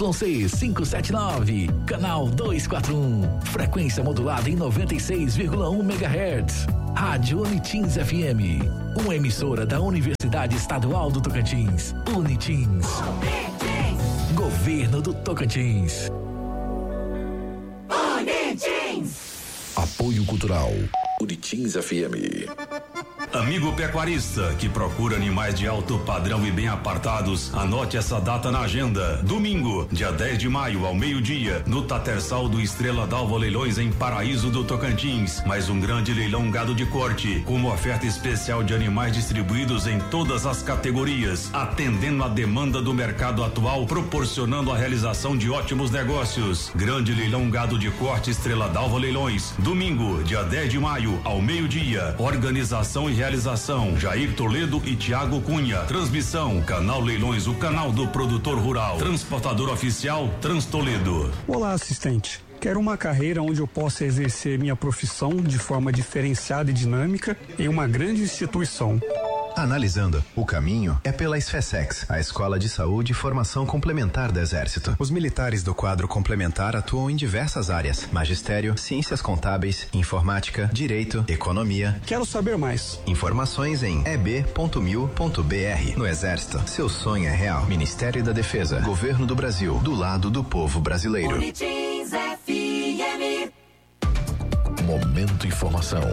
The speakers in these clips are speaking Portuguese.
YC 579, canal 241, frequência modulada em 96,1 MHz. Rádio Unitins FM, uma emissora da Universidade Estadual do Tocantins. Unitins. Governo do Tocantins. Unitins. Apoio Cultural. Unitins FM. Amigo pecuarista que procura animais de alto padrão e bem apartados, anote essa data na agenda. Domingo, dia 10 de maio, ao meio-dia, no Tatersal do Estrela d'Alva Leilões, em Paraíso do Tocantins. Mais um grande leilão gado de corte, com uma oferta especial de animais distribuídos em todas as categorias, atendendo a demanda do mercado atual, proporcionando a realização de ótimos negócios. Grande leilão gado de corte Estrela d'Alva Leilões. Domingo, dia 10 de maio, ao meio-dia. Organização e realização Jair Toledo e Tiago Cunha. Transmissão Canal Leilões, o canal do produtor rural. Transportador oficial Transtoledo. Olá, assistente. Quero uma carreira onde eu possa exercer minha profissão de forma diferenciada e dinâmica em uma grande instituição. Analisando, o caminho é pela SFSEX, a Escola de Saúde e Formação Complementar do Exército. Os militares do quadro complementar atuam em diversas áreas: magistério, ciências contábeis, informática, direito, economia. Quero saber mais. Informações em eb.mil.br. No Exército, seu sonho é real. Ministério da Defesa, Governo do Brasil, do lado do povo brasileiro. Unitins FM. Momento Informação.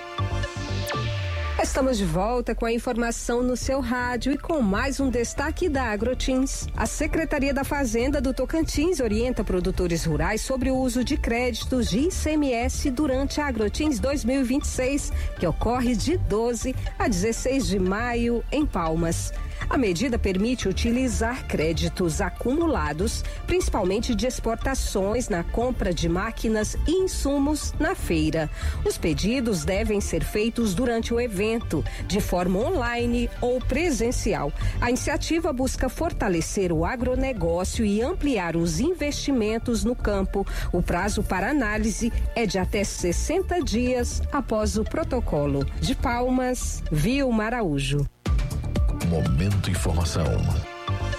Estamos de volta com a informação no seu rádio e com mais um destaque da Agrotins. A Secretaria da Fazenda do Tocantins orienta produtores rurais sobre o uso de créditos de ICMS durante a Agrotins 2026, que ocorre de 12 a 16 de maio em Palmas. A medida permite utilizar créditos acumulados, principalmente de exportações, na compra de máquinas e insumos na feira. Os pedidos devem ser feitos durante o evento, de forma online ou presencial. A iniciativa busca fortalecer o agronegócio e ampliar os investimentos no campo. O prazo para análise é de até 60 dias após o protocolo. De Palmas, Vilma Araújo. Momento Informação.